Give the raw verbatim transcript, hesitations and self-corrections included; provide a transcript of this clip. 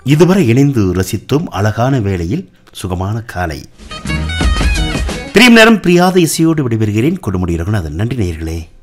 இதுவரை இணைந்து ரசித்தோம் அழகான வேளையில் சுகமான காலை. பிரியம் நேரம் பிரியாத இசையோடு விடைபெறுகிறேன். கொடுமுடி ரகுநாதன். நன்றி நேயர்களே.